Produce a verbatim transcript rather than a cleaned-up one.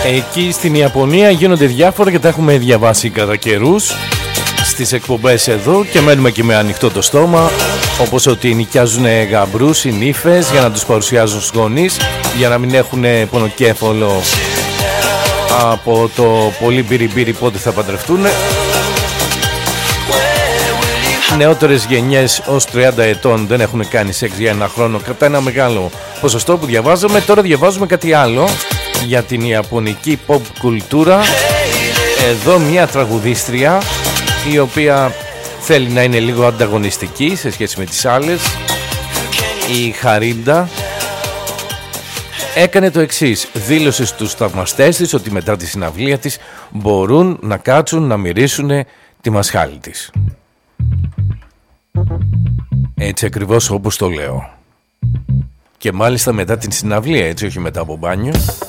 Εκεί στην Ιαπωνία γίνονται διάφορα και τα έχουμε διαβάσει κατά καιρούς στις εκπομπές εδώ και μένουμε και με ανοιχτό το στόμα, όπως ότι νοικιάζουν γαμπρούς ή νύφες για να τους παρουσιάζουν στους γονείς, για να μην έχουν πονοκέφαλο από το πολύ μπιριμπίρι πότε θα παντρευτούν. Νεότερες γενιές ως τριάντα ετών δεν έχουν κάνει σεξ για ένα χρόνο, κατά ένα μεγάλο ποσοστό που διαβάζαμε. Τώρα διαβάζουμε κάτι άλλο για την ιαπωνική pop κουλτούρα. Εδώ μια τραγουδίστρια η οποία θέλει να είναι λίγο ανταγωνιστική σε σχέση με τις άλλες, η Χαρίντα, έκανε το εξής. Δήλωσε στους θαυμαστές της ότι μετά τη συναυλία της μπορούν να κάτσουν να μυρίσουν τη μασχάλη της. Έτσι ακριβώς όπως το λέω. Και μάλιστα μετά την συναυλία, έτσι, όχι μετά από μπάνιο.